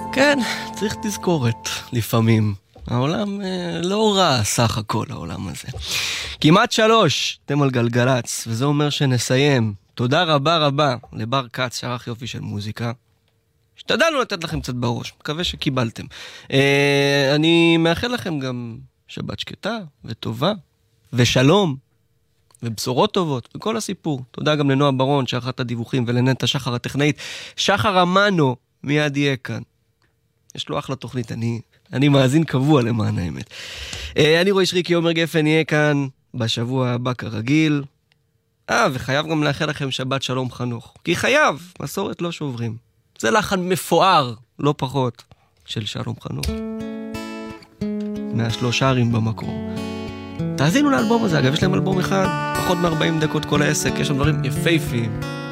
כן, צריך תזכורת לפעמים. העולם לא רע סך הכל, העולם הזה. כמעט 3, אתם על גלגלץ, וזה אומר שנסיים. תודה רבה רבה לבר קץ, שערך יופי של מוזיקה. השתדלנו לתת לכם קצת בראש, מקווה שקיבלתם. אני מאחל לכם גם שבת שקטה וטובה, ושלום, ובשורות טובות, וכל הסיפור. תודה גם לנועה ברון, שערכה את הדיווחים, ולנטע שחר הטכנאית. שחר אמנו מיד יהיה כאן. יש לו אחלה תוכנית, אני מאזין קבוע למען האמת. אני רואה שריקי עומר גפן יהיה כאן בשבוע הבא כרגיל. וחייב גם לאחל לכם שבת שלום חנוך. כי חייב, מסורת לא שוברים. זה לחן מפואר, לא פחות, של שלום חנוך. 103 ערים במקום. תאזינו לאלבום הזה, אגב, יש להם אלבום אחד, פחות מ-40 דקות כל העסק, יש שם דברים יפהפיים.